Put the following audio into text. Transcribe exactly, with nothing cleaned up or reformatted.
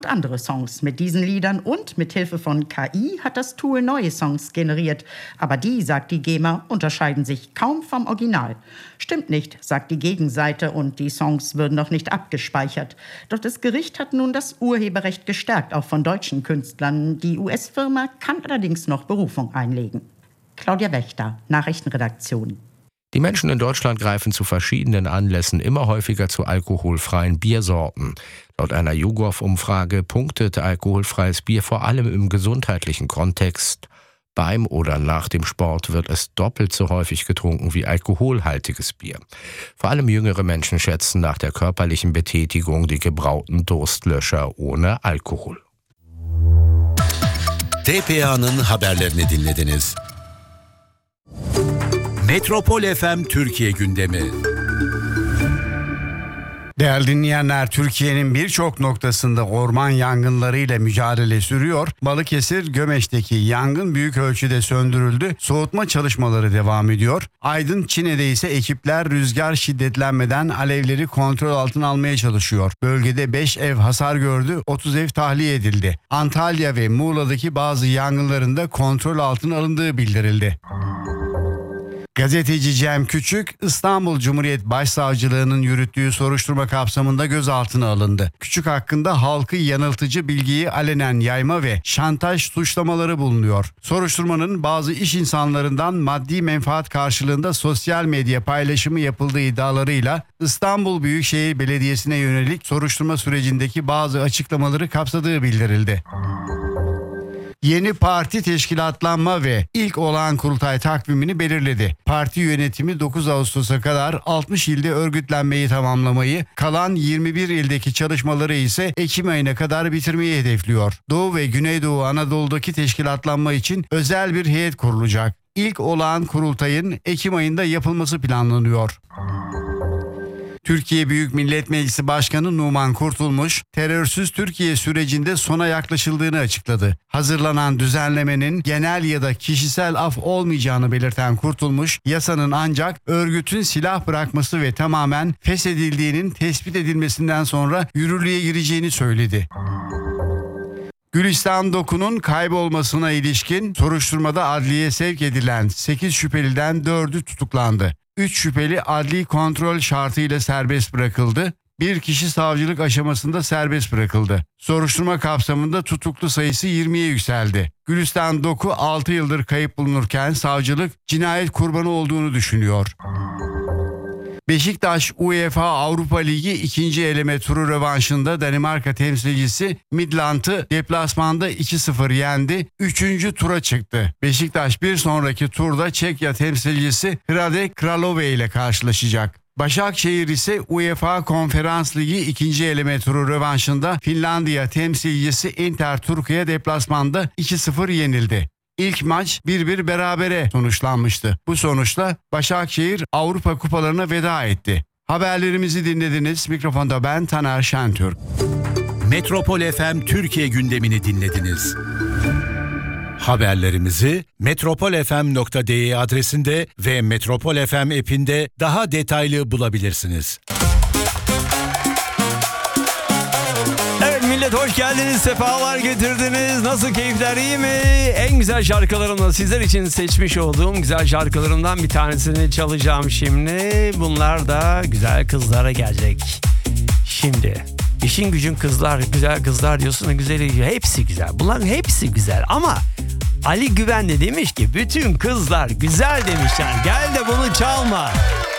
andere Songs mit diesen Liedern und mit Hilfe von K I hat das Tool neue Songs generiert. Aber die, sagt die GEMA, unterscheiden sich kaum vom Original. Stimmt nicht, sagt die Gegenseite, und die Songs würden noch nicht abgespeichert. Doch das Gericht hat nun das Urheberrecht gestärkt, auch von deutschen Künstlern. Die U S-Firma kann allerdings noch Berufung einlegen. Claudia Wächter, Nachrichtenredaktion. Die Menschen in Deutschland greifen zu verschiedenen Anlässen immer häufiger zu alkoholfreien Biersorten. Laut einer YouGov-Umfrage punktet alkoholfreies Bier vor allem im gesundheitlichen Kontext. Beim oder nach dem Sport wird es doppelt so häufig getrunken wie alkoholhaltiges Bier. Vor allem jüngere Menschen schätzen nach der körperlichen Betätigung die gebrauten Durstlöscher ohne Alkohol. T P A'nın haberlerini dinlediniz. Metropol F M Türkiye gündemi. Değerli dinleyenler, Türkiye'nin birçok noktasında orman yangınlarıyla mücadele sürüyor. Balıkesir, Gömeç'teki yangın büyük ölçüde söndürüldü. Soğutma çalışmaları devam ediyor. Aydın, Çine'de ise ekipler rüzgar şiddetlenmeden alevleri kontrol altına almaya çalışıyor. Bölgede beş ev hasar gördü, otuz ev tahliye edildi. Antalya ve Muğla'daki bazı yangınların da kontrol altına alındığı bildirildi. Gazeteci Cem Küçük, İstanbul Cumhuriyet Başsavcılığı'nın yürüttüğü soruşturma kapsamında gözaltına alındı. Küçük hakkında halkı yanıltıcı bilgiyi alenen yayma ve şantaj suçlamaları bulunuyor. Soruşturmanın bazı iş insanlarından maddi menfaat karşılığında sosyal medya paylaşımı yapıldığı iddialarıyla İstanbul Büyükşehir Belediyesi'ne yönelik soruşturma sürecindeki bazı açıklamaları kapsadığı bildirildi. Yeni parti teşkilatlanma ve ilk olağan kurultay takvimini belirledi. Parti yönetimi dokuz Ağustos'a kadar altmış ilde örgütlenmeyi tamamlamayı, kalan yirmi bir ildeki çalışmaları ise Ekim ayına kadar bitirmeyi hedefliyor. Doğu ve Güneydoğu Anadolu'daki teşkilatlanma için özel bir heyet kurulacak. İlk olağan kurultayın Ekim ayında yapılması planlanıyor. Türkiye Büyük Millet Meclisi Başkanı Numan Kurtulmuş, terörsüz Türkiye sürecinde sona yaklaşıldığını açıkladı. Hazırlanan düzenlemenin genel ya da kişisel af olmayacağını belirten Kurtulmuş, yasanın ancak örgütün silah bırakması ve tamamen feshedildiğinin tespit edilmesinden sonra yürürlüğe gireceğini söyledi. Gülistan Doku'nun kaybolmasına ilişkin soruşturmada adliyeye sevk edilen sekiz şüpheliden dördü tutuklandı. üç şüpheli adli kontrol şartıyla serbest bırakıldı. Bir kişi savcılık aşamasında serbest bırakıldı. Soruşturma kapsamında tutuklu sayısı yirmiye yükseldi. Gülistan Doku altı yıldır kayıp bulunurken savcılık cinayet kurbanı olduğunu düşünüyor. Beşiktaş UEFA Avrupa Ligi ikinci eleme turu rövanşında Danimarka temsilcisi Midland'ı deplasmanda iki sıfır yendi. üçüncü tura çıktı. Beşiktaş bir sonraki turda Çekya temsilcisi Hradec Kralove ile karşılaşacak. Başakşehir ise UEFA Konferans Ligi ikinci eleme turu rövanşında Finlandiya temsilcisi Inter Turku'ya deplasmanda iki sıfır yenildi. İlk maç bir bir berabere sonuçlanmıştı. Bu sonuçla Başakşehir Avrupa Kupalarına veda etti. Haberlerimizi dinlediniz. Mikrofonda ben Taner Şentürk. Metropol F M Türkiye gündemini dinlediniz. Haberlerimizi metropol f m nokta d e adresinde ve Metropol F M app'inde daha detaylı bulabilirsiniz. Evet millet, hoş geldiniz, sefalar getirdiniz. Nasıl, keyifler iyi mi? En güzel şarkılarımla sizler için seçmiş olduğum güzel şarkılarımdan bir tanesini çalacağım şimdi. Bunlar da güzel kızlara gelecek. Şimdi işin gücün kızlar, güzel kızlar diyorsun da güzeli, hepsi güzel. Bunların hepsi güzel ama Ali Güven de demiş ki bütün kızlar güzel demiş yani. Gel de bunu çalma.